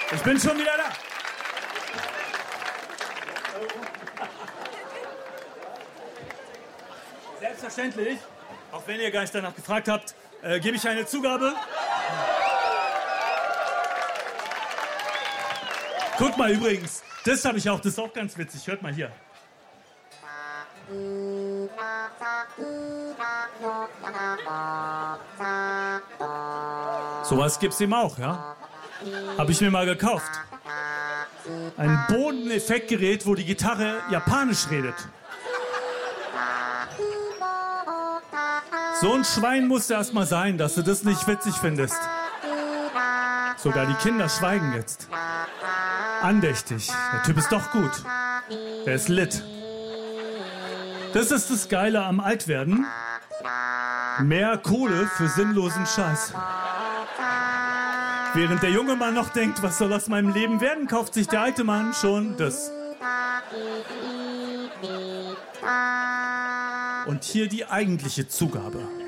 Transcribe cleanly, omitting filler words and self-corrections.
Ich bin schon wieder da. Selbstverständlich, auch wenn ihr gar nicht danach gefragt habt, gebe ich eine Zugabe. Guck mal übrigens, das habe ich auch, das ist auch ganz witzig. Hört mal hier. Sowas gibt's ihm auch, ja? Habe ich mir mal gekauft. Ein Bodeneffektgerät, wo die Gitarre japanisch redet. So ein Schwein musst du erst mal sein, dass du das nicht witzig findest. Sogar die Kinder schweigen jetzt. Andächtig. Der Typ ist doch gut. Der ist lit. Das ist das Geile am Altwerden. Mehr Kohle für sinnlosen Scheiß. Während der junge Mann noch denkt, was soll aus meinem Leben werden, kauft sich der alte Mann schon das. Und hier die eigentliche Zugabe.